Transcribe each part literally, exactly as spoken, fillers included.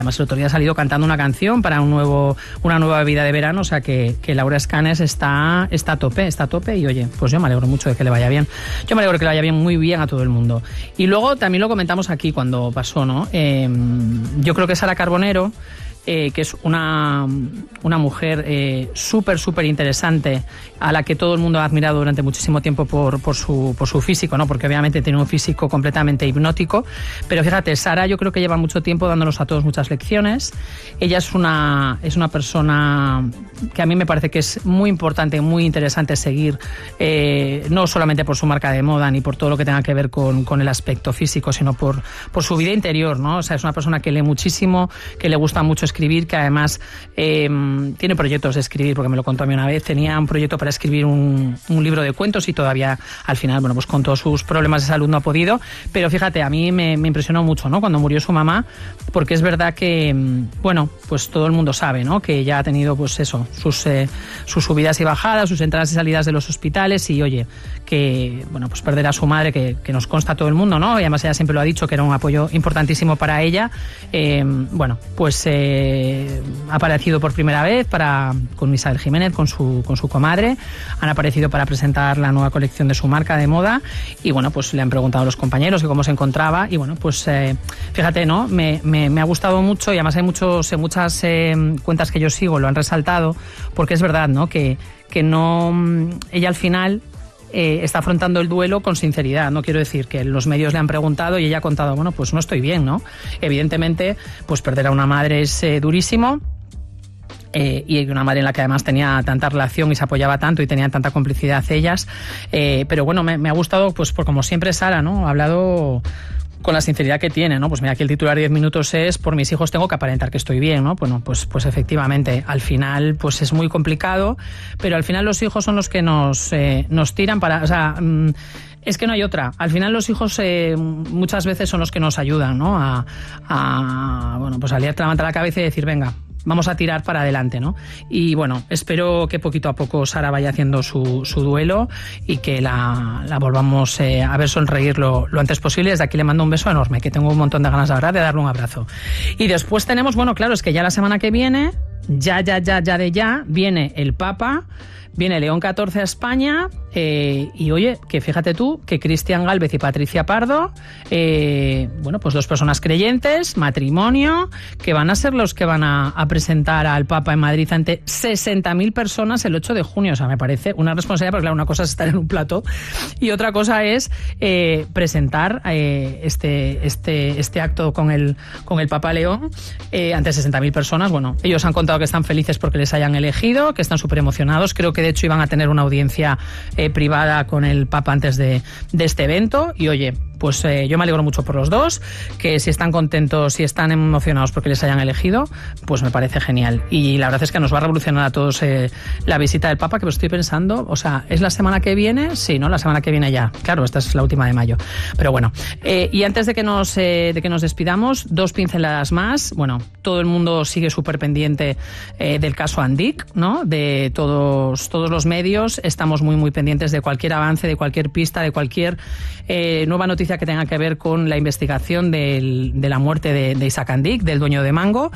Además, el otro día ha salido cantando una canción para un nuevo, una nueva vida de verano, o sea que, que Laura Escanes está, está a tope, está a tope y oye, pues yo me alegro mucho de que le vaya bien. Yo me alegro de que le vaya bien, muy bien a todo el mundo. Y luego también lo comentamos aquí cuando pasó, ¿no? Eh, yo creo que Sara Carbonero, Eh, que es una, una mujer eh, súper, súper interesante, a la que todo el mundo ha admirado durante muchísimo tiempo por, por, su, por su físico, ¿no? Porque obviamente tiene un físico completamente hipnótico. Pero fíjate, Sara yo creo que lleva mucho tiempo dándonos a todos muchas lecciones. Ella es una, es una persona que a mí me parece que es muy importante, muy interesante seguir, eh, no solamente por su marca de moda ni por todo lo que tenga que ver con, con el aspecto físico, sino por, por su vida interior, ¿no? O sea, es una persona que lee muchísimo, que le gusta mucho escribir, que además eh, tiene proyectos de escribir, porque me lo contó a mí una vez, tenía un proyecto para escribir un, un libro de cuentos y todavía al final, bueno, pues con todos sus problemas de salud no ha podido, pero fíjate, a mí me, me impresionó mucho, ¿no? Cuando murió su mamá, porque es verdad que, bueno, pues todo el mundo sabe, ¿no? Que ella ha tenido, pues eso, sus, eh, sus subidas y bajadas, sus entradas y salidas de los hospitales y, oye, que, bueno, pues perder a su madre, que, que nos consta a todo el mundo, ¿no? Y además ella siempre lo ha dicho, que era un apoyo importantísimo para ella, eh, bueno, pues eh, ha aparecido por primera vez para, con Isabel Jiménez, con su, con su comadre, han aparecido para presentar la nueva colección de su marca de moda y, bueno, pues le han preguntado a los compañeros que cómo se encontraba y, bueno, pues eh, fíjate, ¿no? Me, me, me ha gustado mucho y además hay muchos, muchas eh, cuentas que yo sigo lo han resaltado, porque es verdad, ¿no? Que, que no, ella al final Eh, está afrontando el duelo con sinceridad. No quiero decir que los medios le han preguntado y ella ha contado, bueno, pues no estoy bien, ¿no? Evidentemente, pues perder a una madre es eh, durísimo. Eh, y una madre en la que además tenía tanta relación y se apoyaba tanto y tenían tanta complicidad ellas. Eh, pero bueno, me, me ha gustado, pues por como siempre Sara, ¿no? Ha hablado con la sinceridad que tiene, ¿no? Pues mira, aquí el titular de diez minutos es: por mis hijos tengo que aparentar que estoy bien, ¿no? Bueno, pues, pues efectivamente, al final pues es muy complicado, pero al final los hijos son los que nos, eh, nos tiran para... O sea, mmm, es que no hay otra. Al final los hijos eh, muchas veces son los que nos ayudan, ¿no? A, a, bueno, pues a liarte la manta a la cabeza y decir, venga, vamos a tirar para adelante, ¿no? Y bueno, espero que poquito a poco Sara vaya haciendo su, su duelo y que la, la volvamos eh, a ver sonreír lo, lo antes posible. Desde aquí le mando un beso enorme, que tengo un montón de ganas ahora de darle un abrazo. Y después tenemos, bueno, claro, es que ya la semana que viene, ya, ya, ya, ya de ya, viene el Papa, viene León catorce a España, eh, y oye, que fíjate tú, que Cristian Gálvez y Patricia Pardo, eh, bueno, pues dos personas creyentes, matrimonio, que van a ser los que van a, a presentar al Papa en Madrid ante sesenta mil personas el ocho de junio. O sea, me parece una responsabilidad, porque claro, una cosa es estar en un plató y otra cosa es eh, presentar eh, este, este, este acto con el, con el Papa León eh, ante sesenta mil personas. Bueno, ellos han contado que están felices porque les hayan elegido, que están súper emocionados. Creo que de hecho iban a tener una audiencia eh, privada con el Papa antes de, de este evento y oye, pues eh, yo me alegro mucho por los dos, que si están contentos, si están emocionados porque les hayan elegido, pues me parece genial. Y la verdad es que nos va a revolucionar a todos eh, la visita del Papa, que lo estoy pensando, o sea, ¿es la semana que viene? Sí, ¿no? La semana que viene ya. Claro, esta es la última de mayo. Pero bueno, eh, y antes de que nos eh, de que nos despidamos, dos pinceladas más. Bueno, todo el mundo sigue súper pendiente eh, del caso Andic, ¿no? De todos, todos los medios, estamos muy, muy pendientes de cualquier avance, de cualquier pista, de cualquier eh, nueva noticia que tenga que ver con la investigación del, de la muerte de, de Isaac Andic, del dueño de Mango.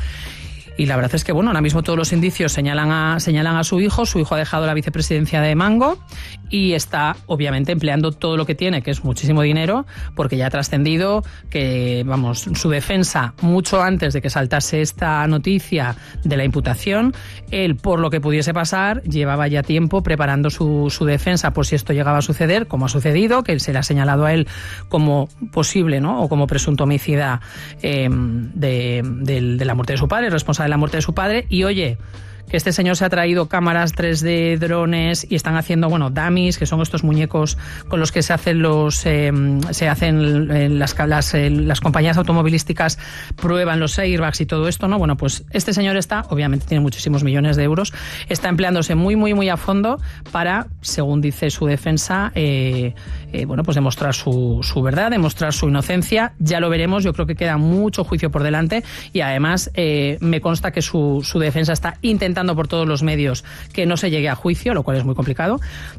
Y la verdad es que, bueno, ahora mismo todos los indicios señalan a, señalan a su hijo. Su hijo ha dejado la vicepresidencia de Mango y está, obviamente, empleando todo lo que tiene, que es muchísimo dinero, porque ya ha trascendido que, vamos, su defensa, mucho antes de que saltase esta noticia de la imputación, él, por lo que pudiese pasar, llevaba ya tiempo preparando su, su defensa por si esto llegaba a suceder, como ha sucedido, que se le ha señalado a él como posible, ¿no? O como presunto homicida eh, de, de, de la muerte de su padre, responsable de la muerte de su padre. Y oye, que este señor se ha traído cámaras tres D, drones, y están haciendo, bueno, dummies, que son estos muñecos con los que se hacen los eh, se hacen eh, las, las, eh, las compañías automovilísticas, prueban los airbags y todo esto, ¿no? Bueno, pues este señor está, obviamente tiene muchísimos millones de euros, está empleándose muy, muy, muy a fondo para, según dice su defensa, eh, eh, bueno, pues demostrar su, su verdad, demostrar su inocencia. Ya lo veremos, yo creo que queda mucho juicio por delante y además eh, me consta que su, su defensa está intentando por todos los medios que no se llegue a juicio, lo cual es muy complicado,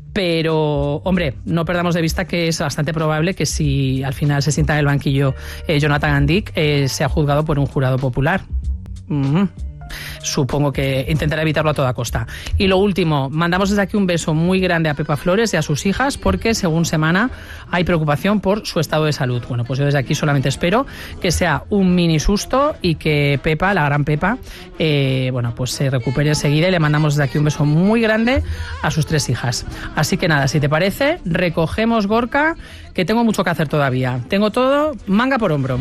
pero hombre, no perdamos de vista que es bastante probable que si al final se sienta en el banquillo eh, Jonathan Andic, eh, sea juzgado por un jurado popular. mmm, supongo que intentará evitarlo a toda costa. Y lo último, mandamos desde aquí un beso muy grande a Pepa Flores y a sus hijas, porque según Semana hay preocupación por su estado de salud. Bueno, pues yo desde aquí solamente espero que sea un mini susto y que Pepa, la gran Pepa, eh, bueno, pues se recupere enseguida, y le mandamos desde aquí un beso muy grande a sus tres hijas. Así que nada, si te parece, recogemos, Gorka, que tengo mucho que hacer todavía. Tengo todo manga por hombro.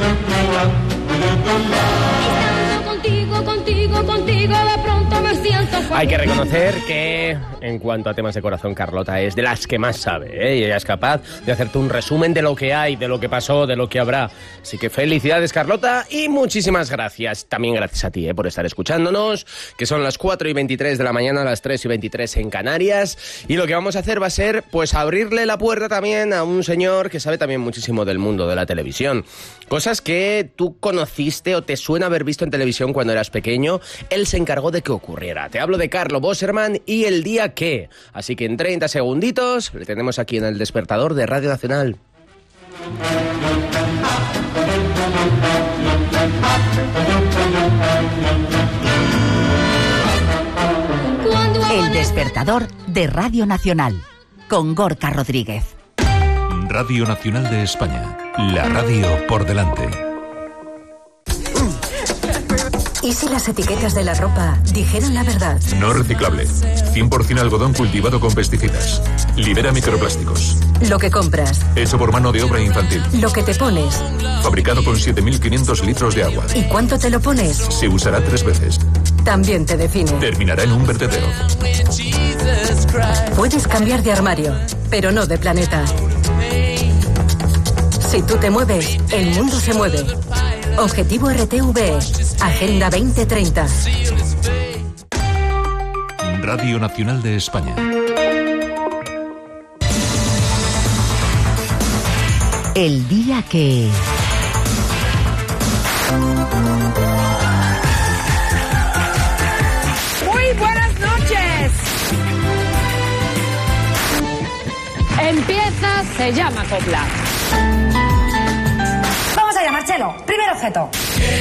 Contigo, contigo, contigo, de pronto me siento fuerte. Hay que reconocer que en cuanto a temas de corazón, Carlota es de las que más sabe, ¿eh? Y ella es capaz de hacerte un resumen de lo que hay, de lo que pasó, de lo que habrá. Así que felicidades, Carlota, y muchísimas gracias. También gracias a ti, ¿eh? Por estar escuchándonos, que son las cuatro y veintitrés de la mañana, las tres y veintitrés en Canarias. Y lo que vamos a hacer va a ser, pues, abrirle la puerta también a un señor que sabe también muchísimo del mundo de la televisión. Cosas que tú conociste o te suena haber visto en televisión cuando eras pequeño. Él se encargó de que ocurriera. Te hablo de Carlo Boserman y el día que. Así que en treinta segunditos le tenemos aquí en el despertador de Radio Nacional. El despertador de Radio Nacional con Gorka Rodríguez. Radio Nacional de España, la radio por delante. ¿Y si las etiquetas de la ropa dijeran la verdad? No reciclable, cien por ciento algodón cultivado con pesticidas. Libera microplásticos. Lo que compras. Hecho por mano de obra infantil. Lo que te pones. Fabricado con siete mil quinientos litros de agua. ¿Y cuánto te lo pones? Se usará tres veces. También te define. Terminará en un vertedero. Puedes cambiar de armario, pero no de planeta. Si tú te mueves, el mundo se mueve. Objetivo R T V E, Agenda veinte treinta. Radio Nacional de España. El día que... Muy buenas noches. Empieza, se llama copla. Vamos allá, Marcelo. Primer objeto.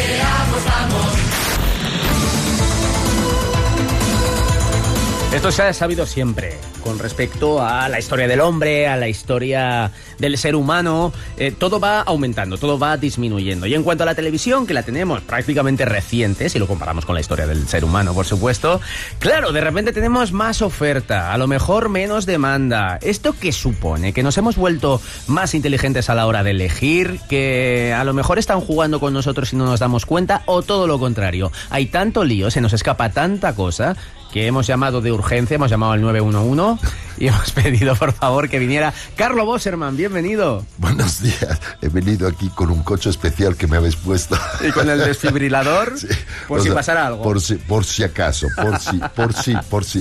Esto se ha sabido siempre con respecto a la historia del hombre, a la historia del ser humano. Eh, todo va aumentando, todo va disminuyendo. Y en cuanto a la televisión, que la tenemos prácticamente reciente, si lo comparamos con la historia del ser humano, por supuesto, claro, de repente tenemos más oferta, a lo mejor menos demanda. ¿Esto qué supone? ¿Que nos hemos vuelto más inteligentes a la hora de elegir? ¿Que a lo mejor están jugando con nosotros y no nos damos cuenta? ¿O todo lo contrario? Hay tanto lío, se nos escapa tanta cosa, que hemos llamado de urgencia, hemos llamado al nueve uno uno y hemos pedido, por favor, que viniera Carlo Boserman. Bienvenido. Buenos días. He venido aquí con un coche especial que me habéis puesto. ¿Y con el desfibrilador? Sí. Por o si sea, pasara algo. Por si, por si acaso, por si, por si, por si.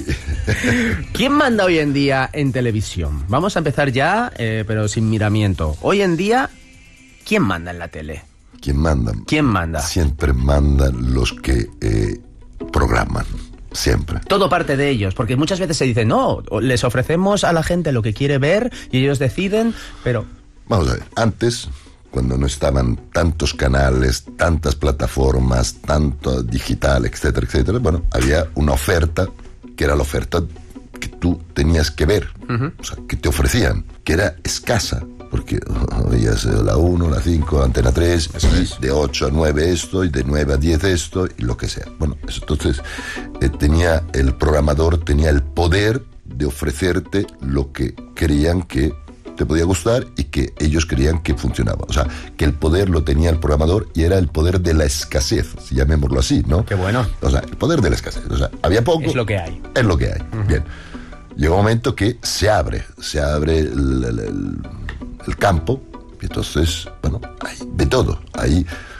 ¿Quién manda hoy en día en televisión? Vamos a empezar ya, eh, pero sin miramiento. Hoy en día, ¿quién manda en la tele? ¿Quién manda? ¿Quién manda? Siempre mandan los que eh, programan. Siempre. Todo parte de ellos, porque muchas veces se dice, no, les ofrecemos a la gente lo que quiere ver y ellos deciden, pero... Vamos a ver, antes, cuando no estaban tantos canales, tantas plataformas, tanto digital, etcétera, etcétera, bueno, había una oferta, que era la oferta que tú tenías que ver, uh-huh. O sea, que te ofrecían, que era escasa, porque veías la uno, la cinco, Antena tres, y de ocho a nueve esto, y de nueve a diez esto, y lo que sea. Bueno, eso, entonces eh, tenía el programador, tenía el poder de ofrecerte lo que creían que te podía gustar y que ellos creían que funcionaba. O sea, que el poder lo tenía el programador y era el poder de la escasez, si llamémoslo así, ¿no? Qué bueno. O sea, el poder de la escasez. O sea, había poco. Es lo que hay. Es lo que hay. Uh-huh. Bien. Llega un momento que se abre, se abre el, el, el, el campo, y entonces, bueno, hay de todo. Hay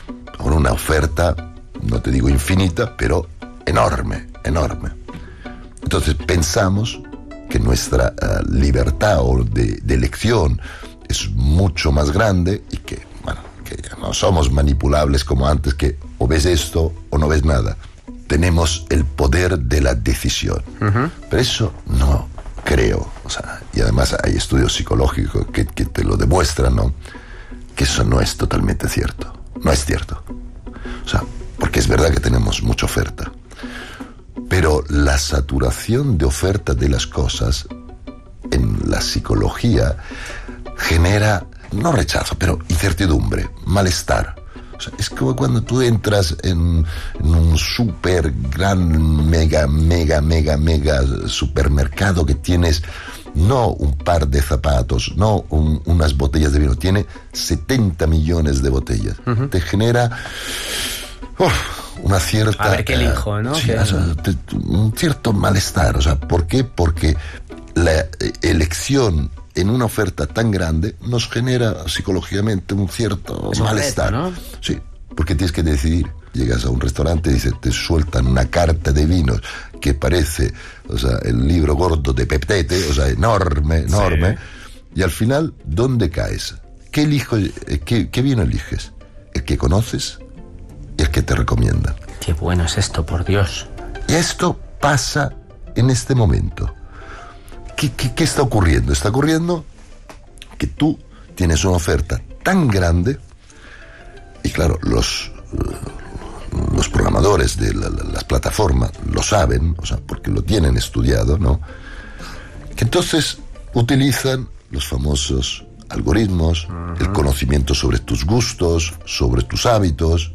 una oferta, no te digo infinita, pero enorme, enorme. Entonces pensamos que nuestra uh, libertad o de, de elección es mucho más grande y que, bueno, que ya no somos manipulables como antes, que o ves esto o no ves nada. Tenemos el poder de la decisión. Uh-huh. Pero eso no creo, o sea, y además hay estudios psicológicos que, que te lo demuestran, ¿no? Que eso no es totalmente cierto, no es cierto. O sea, porque es verdad que tenemos mucha oferta, pero la saturación de oferta de las cosas en la psicología genera, no rechazo, pero incertidumbre, malestar. O sea, es como cuando tú entras en, en un súper gran, mega, mega, mega, mega supermercado que tienes no un par de zapatos, no un, unas botellas de vino, tiene setenta millones de botellas. Uh-huh. Te genera uf, una cierta... A ver qué elijo, ¿no? Sí, o sea, te, un cierto malestar. O sea, ¿por qué? Porque la elección en una oferta tan grande nos genera psicológicamente un cierto es un malestar, reto, ¿no? Sí, porque tienes que decidir. Llegas a un restaurante y dice, te sueltan una carta de vinos que parece, o sea, el libro gordo de Peptete, o sea, enorme, enorme, sí. Y al final, ¿dónde caes? ¿Qué elijo, qué, qué vino eliges? ¿El que conoces y el que te recomiendan? Qué bueno es esto, por Dios. Y esto pasa en este momento. ¿Qué, qué, qué está ocurriendo? Está ocurriendo que tú tienes una oferta tan grande y claro, los, los programadores de la, la, las plataformas lo saben, o sea, porque lo tienen estudiado, ¿no? Que entonces utilizan los famosos algoritmos, uh-huh. el conocimiento sobre tus gustos, sobre tus hábitos,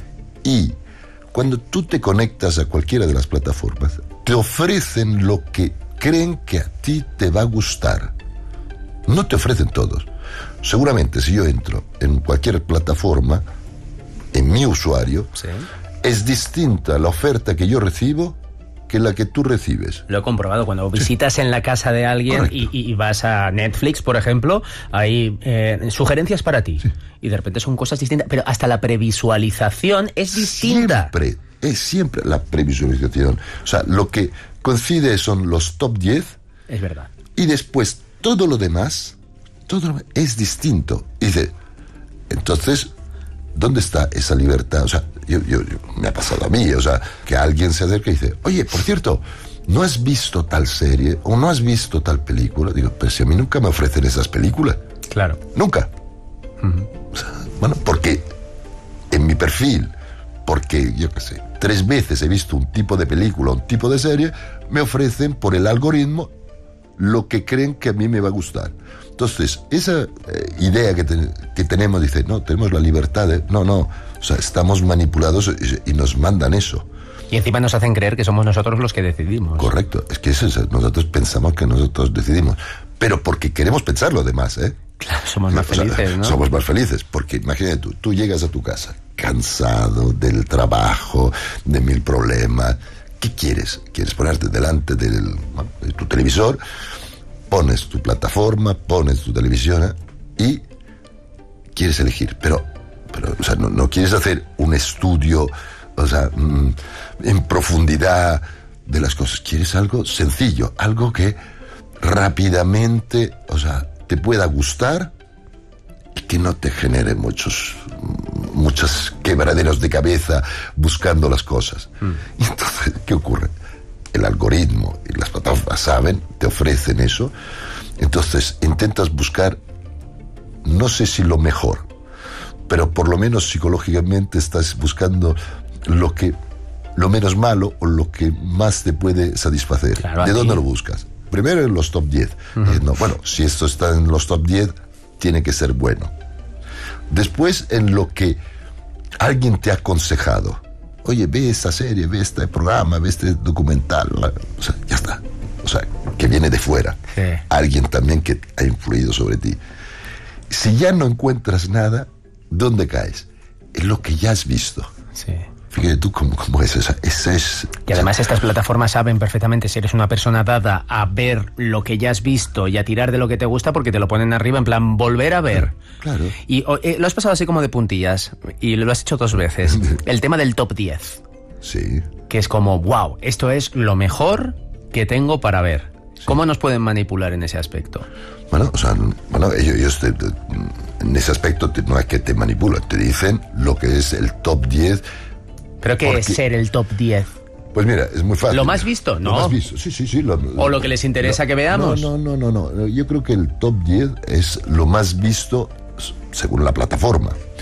y cuando tú te conectas a cualquiera de las plataformas, te ofrecen lo que creen que a ti te va a gustar. No te ofrecen todos. Seguramente si yo entro en cualquier plataforma, en mi usuario, sí. es distinta la oferta que yo recibo que la que tú recibes. Lo he comprobado cuando visitas sí. en la casa de alguien y, y vas a Netflix, por ejemplo, hay eh, sugerencias para ti sí. y de repente son cosas distintas, pero hasta la previsualización es distinta. Siempre, es siempre la previsualización. O sea, lo que coincide son los top diez. Es verdad. Y después todo lo demás, todo lo demás es distinto. Y dice, entonces, ¿dónde está esa libertad? O sea, yo, yo, yo, me ha pasado a mí, o sea, que alguien se acerca y dice, oye, por cierto, ¿no has visto tal serie o no has visto tal película? Digo, pero si a mí nunca me ofrecen esas películas. Claro. Nunca. Uh-huh. O sea, bueno, porque en mi perfil, porque, yo qué sé, tres veces he visto un tipo de película, un tipo de serie, me ofrecen por el algoritmo lo que creen que a mí me va a gustar. Entonces, esa eh, idea que, te, que tenemos, dice, no, tenemos la libertad de... No, no, o sea, estamos manipulados y, y nos mandan eso. Y encima nos hacen creer que somos nosotros los que decidimos. Correcto, es que eso es, nosotros pensamos que nosotros decidimos, pero porque queremos pensarlo además, ¿eh? Claro, somos más felices, o sea, ¿no? Somos más felices, porque imagínate tú, tú llegas a tu casa cansado del trabajo, de mil problemas. ¿Qué quieres? ¿Quieres ponerte delante del, bueno, de tu televisor? Pones tu plataforma, pones tu televisión y quieres elegir, pero, pero o sea, no, no quieres hacer un estudio, o sea, mmm, en profundidad de las cosas. Quieres algo sencillo, algo que rápidamente, o sea, te pueda gustar y que no te genere muchos muchos quebraderos de cabeza buscando las cosas. Mm. Y entonces, ¿qué ocurre? El algoritmo y las plataformas saben, te ofrecen eso, entonces intentas buscar, no sé si lo mejor, pero por lo menos psicológicamente estás buscando lo que lo menos malo o lo que más te puede satisfacer. Claro, ¿de dónde lo buscas? Primero en los top diez. Uh-huh. Eh, no, bueno, si esto está en los top diez, tiene que ser bueno. Después en lo que alguien te ha aconsejado. Oye, ve esta serie, ve este programa, ve este documental. O sea, ya está. O sea, que viene de fuera. Sí. Alguien también que ha influido sobre ti. Si ya no encuentras nada, ¿dónde caes? En lo que ya has visto. Sí. Fíjate tú cómo, cómo es esa, esa es... Y además estas plataformas saben perfectamente si eres una persona dada a ver lo que ya has visto y a tirar de lo que te gusta porque te lo ponen arriba en plan volver a ver. Claro. Y eh, lo has pasado así como de puntillas y lo has hecho dos veces. El tema del top diez. Sí. Que es como, wow, esto es lo mejor que tengo para ver. Sí. ¿Cómo nos pueden manipular en ese aspecto? Bueno, o sea, bueno, ellos, ellos te, te, en ese aspecto te, no es que te manipulan, te dicen lo que es el top diez. ¿Pero qué porque, es ser el top diez? Pues mira, es muy fácil. ¿Lo más visto? No. Lo más visto, sí, sí, sí. Lo, ¿O lo que les interesa lo, que veamos? No, no, no, no, no. Yo creo que el top diez es lo más visto según la plataforma.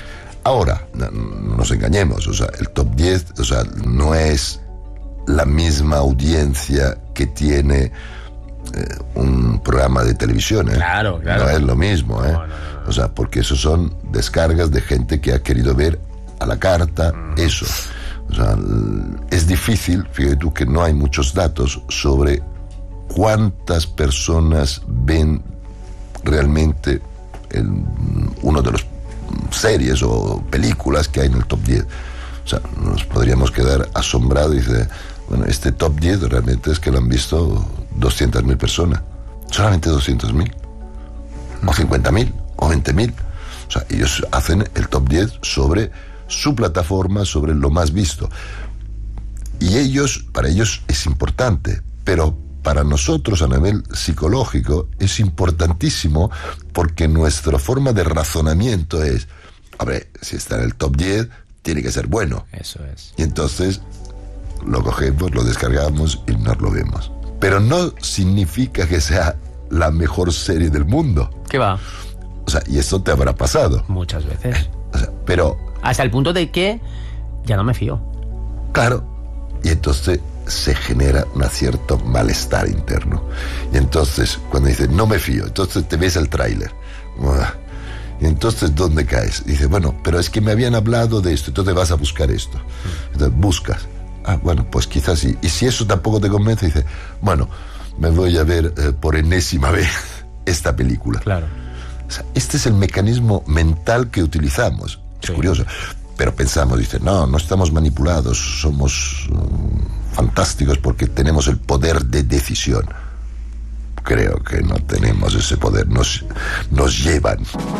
Ahora, no, no nos engañemos, o sea, el top diez, o sea, no es la misma audiencia que tiene eh, un programa de televisión, ¿eh? Claro, claro. No es lo mismo, ¿eh? No, no, no, no. O sea, porque eso son descargas de gente que ha querido ver a la carta, mm. eso. O sea, es difícil, fíjate tú que no hay muchos datos sobre cuántas personas ven realmente el, uno de los series o películas que hay en el top diez. O sea, nos podríamos quedar asombrados y decir, bueno, este top diez realmente es que lo han visto doscientas mil personas. Solamente doscientas mil. O cincuenta mil, o veinte mil. O sea, ellos hacen el top diez sobre su plataforma, sobre lo más visto. Y ellos, para ellos es importante, pero para nosotros a nivel psicológico es importantísimo porque nuestra forma de razonamiento es, a ver, si está en el top diez, tiene que ser bueno. Eso es. Y entonces lo cogemos, lo descargamos y nos lo vemos. Pero no significa que sea la mejor serie del mundo. ¿Qué va? O sea, y eso te habrá pasado. Muchas veces. O sea, pero... Hasta el punto de que ya no me fío. Claro. Y entonces se genera un cierto malestar interno. Y entonces, cuando dices, no me fío, entonces te ves el tráiler. Y entonces, ¿dónde caes? Dices, bueno, pero es que me habían hablado de esto, entonces vas a buscar esto. Entonces, buscas. Ah, bueno, pues quizás sí. Y si eso tampoco te convence, dices, bueno, me voy a ver eh, por enésima vez esta película. Claro. O sea, este es el mecanismo mental que utilizamos. Es sí. curioso. Pero pensamos, dice, no, no estamos manipulados, somos um, fantásticos porque tenemos el poder de decisión. Creo que no tenemos ese poder, nos, nos llevan.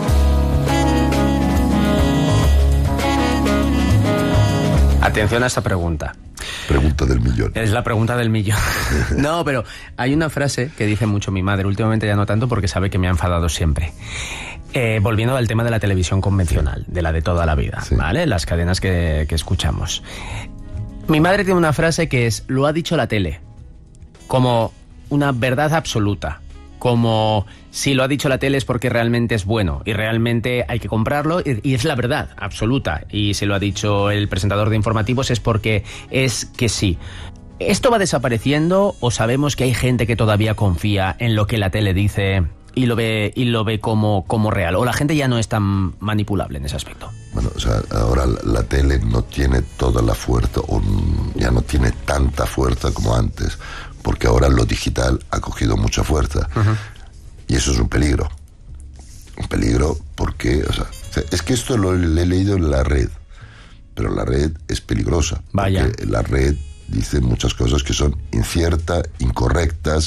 Atención a esta pregunta. Pregunta del millón. Es la pregunta del millón. No, pero hay una frase que dice mucho mi madre, últimamente ya no tanto porque sabe que me ha enfadado siempre. Eh, volviendo al tema de la televisión convencional, de la de toda la vida, sí. ¿Vale? Las cadenas que, que escuchamos. Mi madre tiene una frase que es, lo ha dicho la tele, como una verdad absoluta, como si lo ha dicho la tele es porque realmente es bueno y realmente hay que comprarlo y, y es la verdad absoluta, y si lo ha dicho el presentador de informativos es porque es que sí. ¿Esto va desapareciendo o sabemos que hay gente que todavía confía en lo que la tele dice y lo ve y lo ve como, como real? ¿O la gente ya no es tan manipulable en ese aspecto? Bueno, o sea, ahora la, la tele no tiene toda la fuerza, o ya no tiene tanta fuerza como antes, porque ahora lo digital ha cogido mucha fuerza. Uh-huh. Y eso es un peligro. Un peligro porque, o sea, es que esto lo, lo he leído en la red, pero la red es peligrosa. Vaya. Porque la red dice muchas cosas que son inciertas, incorrectas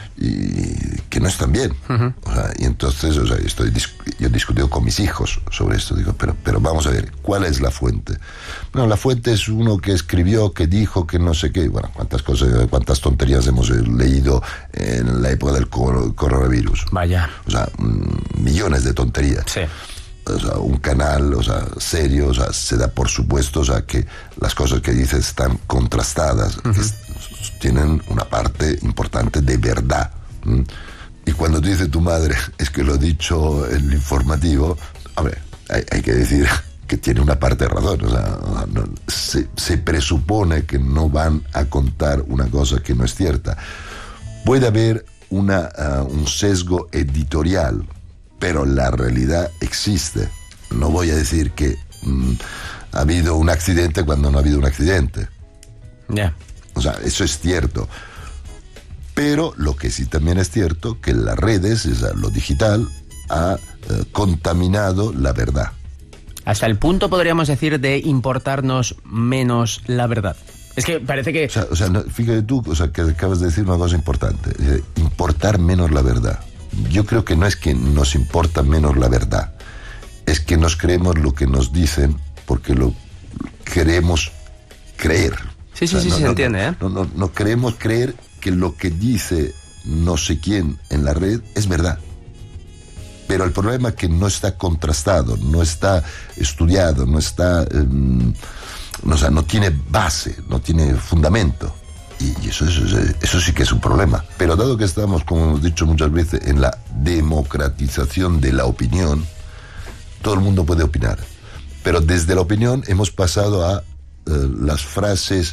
y que no están bien. Uh-huh. O sea, y entonces, o sea, estoy yo he discutido con mis hijos sobre esto. Digo, pero, pero vamos a ver, ¿cuál es la fuente? Bueno, la fuente es uno que escribió, que dijo, que no sé qué. Bueno, cuántas cosas, cuántas tonterías hemos leído en la época del coronavirus. Vaya. O sea, millones de tonterías. Sí. O sea, un canal, o sea, serio, o sea, se da por supuesto, o sea, que las cosas que dice están contrastadas, uh-huh. es, tienen una parte importante de verdad. ¿Mm? Y cuando dice tu madre, es que lo ha dicho el informativo, a ver, hay, hay que decir que tiene una parte de razón, o sea, no, se, se presupone que no van a contar una cosa que no es cierta. Puede haber una, uh, un sesgo editorial, pero la realidad existe. No voy a decir que mm, ha habido un accidente cuando no ha habido un accidente. Ya. Yeah. O sea, eso es cierto. Pero lo que sí también es cierto, que las redes, o sea, lo digital, ha eh, contaminado la verdad. Hasta el punto, podríamos decir, de importarnos menos la verdad. Es que parece que... O sea, o sea no, fíjate tú, o sea, que acabas de decir una cosa importante. Eh, importar menos la verdad. Yo creo que no es que nos importa menos la verdad, es que nos creemos lo que nos dicen porque lo queremos creer. Sí, sí, o sea, sí, no, se no, entiende, ¿eh? No, no, no queremos creer que lo que dice no sé quién en la red es verdad. Pero el problema es que no está contrastado, no está estudiado, no está... Eh, no, o sea, no tiene base, no tiene fundamento. Y eso, eso, eso sí que es un problema. Pero dado que estamos, como hemos dicho muchas veces, en la democratización de la opinión, todo el mundo puede opinar. pero desde la opinión hemos pasado a eh, las frases